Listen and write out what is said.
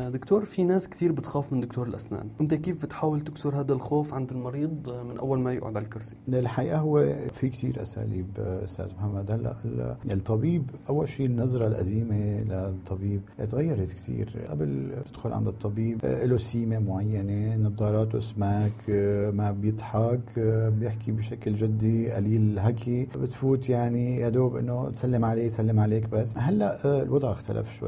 دكتور، في ناس كثير بتخاف من دكتور الأسنان، أنت كيف بتحاول تكسر هذا الخوف عند المريض من أول ما يقعد على الكرسي؟ الحقيقة هو في كتير أساليب أستاذ محمد. هلا الطبيب أول شيء النظرة القديمة للطبيب تغيرت كتير. قبل تدخل عند الطبيب له سيمة معينة، نظاراته سماك، ما بيضحك، بيحكي بشكل جدي، قليل الحكي، بتفوت يعني يا دوب إنه تسلم عليه سلم عليك بس. هلا الوضع اختلف شوي.